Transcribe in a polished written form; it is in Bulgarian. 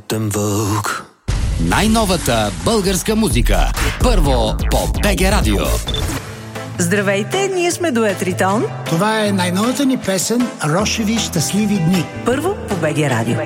смъртен вълк. Най-новата българска музика. Първо по БГ Радио. Здравейте, ние сме дует Ритон. Това е най-новата ни песен "Рошеви щастливи дни". Първо по БГ Радио.